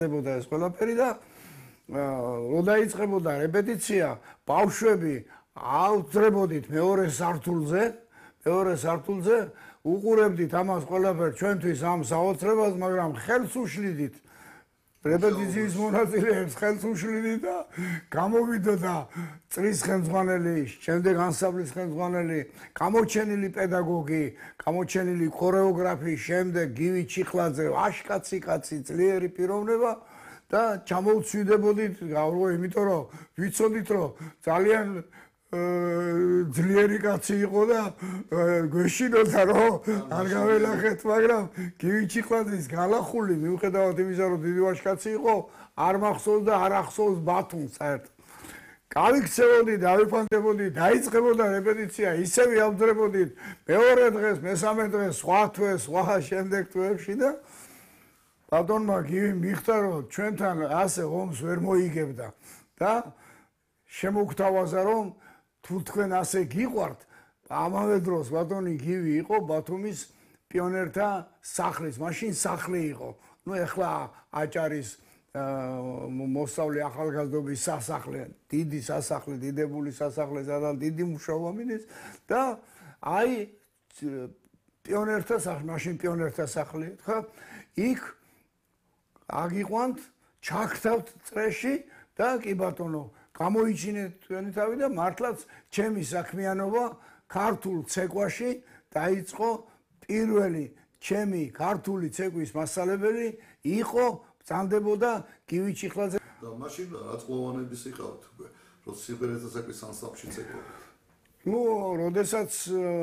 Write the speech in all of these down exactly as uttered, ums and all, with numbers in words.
ხდებოდა ეს ყველაფერი და რო დაიწყებოდა რეპეტიცია, ბავშვები ავძრებოდით მეორე სართულზე, მეორე სართულზე უყურებდით ამას ყველაფერს ჩვენთვის ამ საოცრებას, მაგრამ ხელს უშლიდით რეპეტიციის მონაწილეებს ხელს უშლიდით და გამოვიდოდა წრის ხელმძღვანელი, შემდეგ ანსამბლის ხელმძღვანელი, გამოჩენილი პედაგოგი, გამოჩენილი ქორეოგრაფი, შემდეგ გივი ჩიხლაძე, აშკაცი კაცი, ძლიერი პიროვნება და ჩამოვცვიდებოდით, იმიტომ რომ ვიცოდით რომ ძალიან ძლიერი კაცი იყო და გვეშინოდა რომ არ გაველახეთ, მაგრამ გივი ჩიხლაძის გალახული მიუხედავად იმისა რომ დიდი ვაჟკაცი იყო, არ მახსოვს და არ ახსოვს ბათუმს საერთოდ. გავიქცევოდით, დავიფანტებოდით, დაიწყებოდა რეპეტიცია, ისევ ავძრებოდით მეორე დღეს, მესამე დღეს, სხვა თვეს, სხვა შემდეგ თვეებში და ბატონმა გივი მიხვდა რომ ჩვენთან ასე ომს ვერ მოიგებდა და შემოგთავაზა რომ თუ თქვენ ასე გიყვართ, ამავე დროს ბატონი გივი იყო ბათუმის პიონერთა სახლის, მაშინ სახლი იყო. ნუ ეხლა აჭარის მოსწავლე ახალგაზრდობის სასახლე, დიდი სასახლე, დიდებული სასახლე, სადაც დიდი მუშაობა მიდის და აი პიონერთა სახლი, მაშინ პიონერთა სახლი, ხო? იქ აგიყვანთ, ჩაგთავთ წრეში და კი ბატონო, გამოიჩინეთ თქვენი თავი და მართლაც ჩემი საქმიანობა ქართულ ცეკვაში დაიწყო. პირველი ჩემი ქართული ცეკვის მასწავლებელი იყო, ბრძანდებოდა გივი ჩიხლაძე. და მაშინ რა წყლოვანების იყავთ უკვე, რომ სიმღერათა ცეკვის ანსამბლში ცეკვობთ? ნუ, როდესაც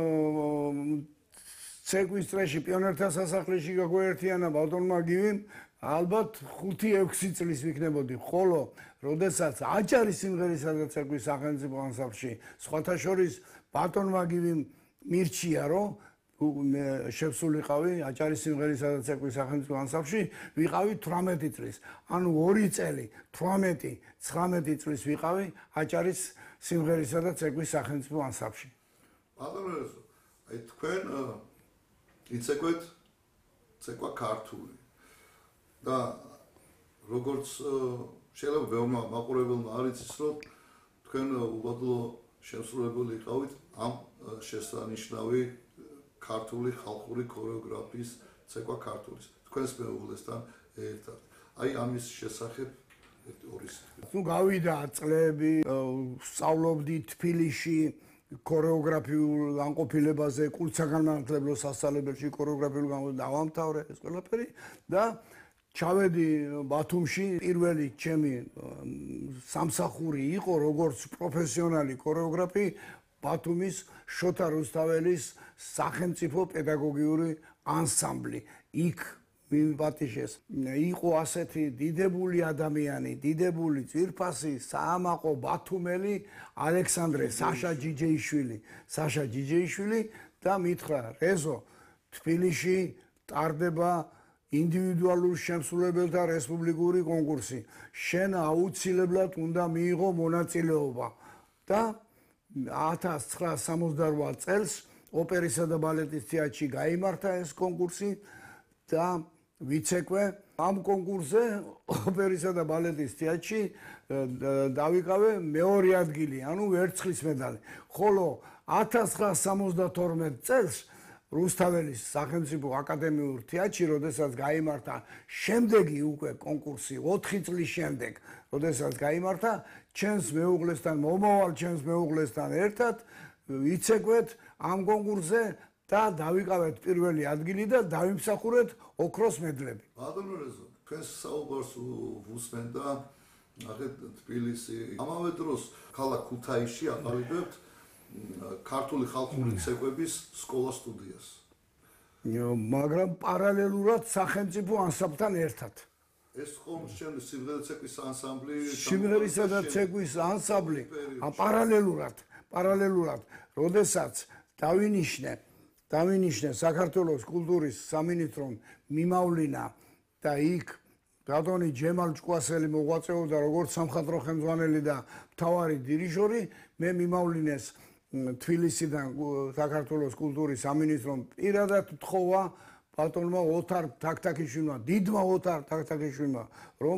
ცეკვის წრეში პიონერთა სასახლეში გაგვეერთიანა ბატონმა გივიმ, ალბათ ხუთი ექვსი წლის ვიქნებოდი, ხოლო როდესაც აჭარის სიმღერისა და ცეკვის სახელმწიფო ანსამბლში სხვათა შორის ბატონმა გივიმ მირჩია, რომ შევსულიყავი აჭარის სიმღერისა და ცეკვის სახელმწიფო ანსამბლში, ვიყავი თვრამეტი წლის. ანუ ორი წელი, თვრამეტი, ცხრამეტი წლის ვიყავი აჭარის სიმღერისა და ცეკვის სახელმწიფო ანსამბლში. ბატონო, აი თქვენ იცეკვეთ ცეკვა ქართული. და როგორც შეიძლება ბევრმა მაყურებელმა არ იცის, რომ თქვენ უბადლო შემსრულებელი იყავით ამ შესანიშნავი ქართული ხალხური ქორეოგრაფიის ცეკვა ქართულის. თქვენს მეუღლესთან ერთად. აი ამის შესახებ ორი სიტყვით. ნუ გავიდა წლები, სწავლობდი თბილისში ქორეოგრაფიულ განყოფილებაზე, კურსსაგანმანათლებლო სასწავლებელში ქორეოგრაფიულ განყოფილებაზე დავამთავრე ეს ყველაფერი და ჩავედი ბათუმში. პირველი ჩემი სამსახური იყო როგორც პროფესიონალი ქორეოგრაფი ბათუმის შოთა რუსთაველის სახელმწიფო პედაგოგიური ანსამბლი. იქ მივიპატიჟეს. იყო ასეთი დიდებული ადამიანი, დიდებული ძვირფასი, საამაყო ბათუმელი ალექსანდრე საშა ჯიჯეიშვილი. საშა ჯიჯეიშვილი და მითხრა, რეზო, თბილისში ტარდება ინდივიდუალურ შემსრულებელთა რესპუბლიკური კონკურსი. შენ აუცილებლად უნდა მიიღო მონაწილეობა და ათას ცხრაასი სამოცდარვა წელს ოპერისა და ბალეტის თეატრში გაიმართა ეს კონკურსი და ვიცეკვე ამ კონკურსზე ოპერისა და ბალეტის თეატრში დავიკავე მეორე ადგილი, ანუ ვერცხლის მედალი. ხოლო ათას ცხრაასი სამოცდათორმეტ წელს რუსთაველის სახელმწიფო აკადემიურ თეატრში, როდესაც გაიმართა შემდეგი უკვე კონკურსი, ოთხი წლის შემდეგ, როდესაც გაიმართა, ჩემს მეუღლესთან, მომავალ ჩემს მეუღლესთან ერთად ვიცეკვეთ ამ კონკურსზე და დავიკავეთ პირველი ადგილი და დავიმსახურეთ ოქროს მედლები. ბატონო რეზო, თქვენს საუბარს ვუსმენ და ნახეთ თბილისი. ამავე დროს ქალაქ ქუთაისში აყალიბებთ ქართული ხალხური ცეკვების სკოლა სტუდიას. მაგრამ პარალელურად სახელმწიფო ანსამბლთან ერთად. ეს ხომ შენ სიმღერათა ცეკვის ანსამბლი, სიმღერისა და ცეკვის ანსამბლი, პარალელურად, პარალელურად, როდესაც დავინიშნე, დავინიშნე საქართველოს კულტურის სამინისტრომ მიმავლინა და იქ ბატონი ჯემალ ჭკვასელი მოღვაწეობდა როგორც სამხატვრო ხელმძღვანელი და მთავარი დირიჟორი, მე მიმავლინეს თბილისიდან საქართველოს კულტურის სამინისტრომ პირადად თხოვა ბატონმა ოთარ თაქთაქიშვილმა, დიდმა ოთარ თაქთაქიშვილმა, რომ